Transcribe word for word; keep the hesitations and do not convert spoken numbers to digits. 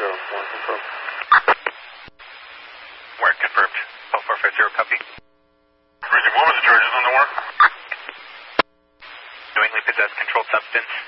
zero one, confirm. Where, confirmed. oh four five zero, copy. Bridget, what was the charges on the war? Knowingly possessed controlled substance.